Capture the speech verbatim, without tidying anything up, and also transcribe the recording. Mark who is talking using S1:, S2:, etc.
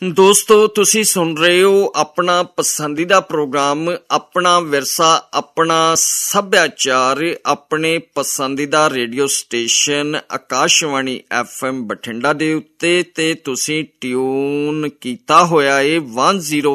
S1: ਦੋਸਤੋ, ਤੁਸੀਂ ਸੁਣ ਰਹੇ ਹੋ ਆਪਣਾ ਪਸੰਦੀਦਾ ਪ੍ਰੋਗਰਾਮ ਆਪਣਾ ਵਿਰਸਾ ਆਪਣਾ ਸੱਭਿਆਚਾਰ, ਆਪਣੇ ਪਸੰਦੀਦਾ radio station Akashvani F M Bathinda ਦੇ ਉੱਤੇ, ਤੇ ਤੁਸੀਂ ਟਿਊਨ ਕੀਤਾ ਹੋਇਆ ਏ ਵਨ ਜ਼ੀਰੋ